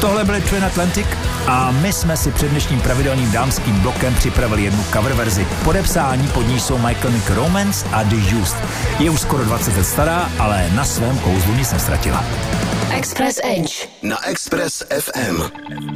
Tohle byly Twin Atlantic a my jsme si před dnešním pravidelným dámským blokem připravili jednu cover verzi. Podepsání pod ní jsou My Chemical Romance a The Used. Je už skoro 20 let stará, ale na svém kouzlu nic neztratila. Express Edge na Express FM.